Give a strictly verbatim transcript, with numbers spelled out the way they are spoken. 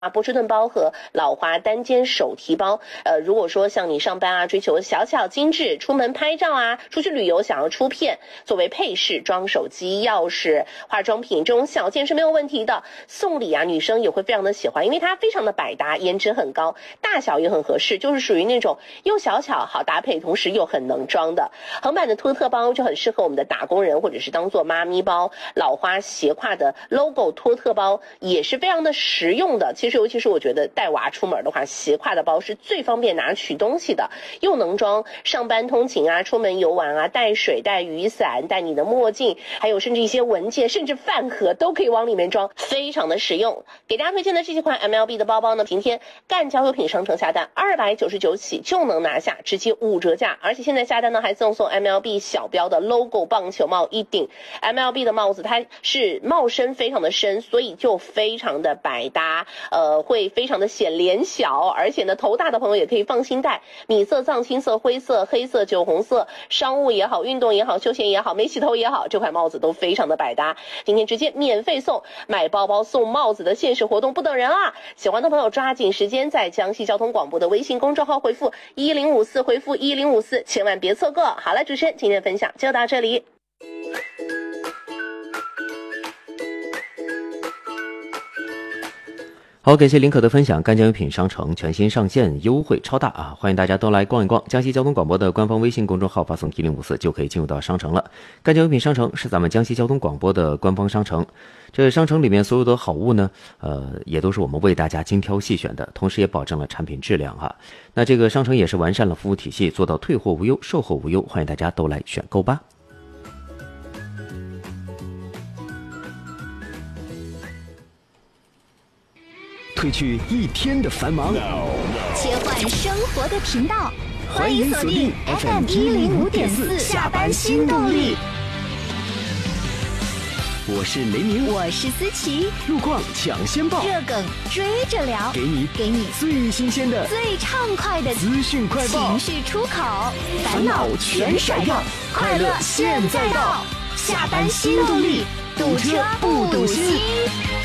波士顿包和老华单肩手提包。呃，如果说像你上班啊，追求小巧精致，出门拍照啊，出去旅游想要出片，作为配饰、装手机、钥匙、化妆品这种小件是没有问题的。送礼啊，女生也会非常的喜欢，因为它非常的百搭，颜值很高，大小也很合适，就是属于那种又小巧好搭配，同时又很能装的。横版的托特包就很适合我们的打工人，或者是当做妈咪包。老花斜挎的 logo 托特包也是非常的实用的。其实尤其是我觉得带娃出门的话，斜挎的包是最方便拿取东西的，又能装上班通勤啊，出门游玩啊，带水带雨伞带你的墨镜，还有甚至一些文件甚至饭盒都可以往里面装，非常的实用。给大家推荐的这几款 M L B 的包包呢，今天干交友品商城下单二百九十九起就能拿下，直接五折价，而且现在下单呢还赠送 M L B 小标的 logo 棒球帽一顶。 M L B 的帽子它是帽身非常的深，所以就非常的百搭，呃会非常的显脸小，而且呢头大的朋友也可以放心戴。米色、藏青色、灰色、黑色、酒红色，商务也好，运动也好，休闲也好，没洗头也好，这款帽子都非常的百搭。今天直接免费送，买包包送帽子的限时活动不等人啊！喜欢的朋友抓紧时间在江西交通广播的微信公众号回复一零五四，回复一零五四，千万别错过。好了，主持人今天的分享就到这里。 好，感谢林可的分享。干将优品商城全新上线，优惠超大啊！欢迎大家都来逛一逛。江西交通广播的官方微信公众号发送一零五四就可以进入到商城了。干将优品商城是咱们江西交通广播的官方商城，这商城里面所有的好物呢，呃，也都是我们为大家精挑细选的，同时也保证了产品质量哈。那这个商城也是完善了服务体系，做到退货无忧、售后无忧，欢迎大家都来选购吧。 褪去一天的繁忙， 切换生活的频道， 欢迎锁定 F M 一零五点四下班新动力。我是雷鸣， 我是思琪， 路况抢先报， 热梗追着聊， 给你给你最新鲜的、 最畅快的资讯快报， 情绪出口， 烦恼全甩掉，快乐现在到，下班新动力，堵车不堵心。